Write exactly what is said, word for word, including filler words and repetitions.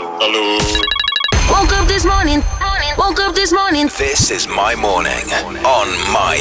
Hello. Woke up this morning, woke up this morning. This is my morning on my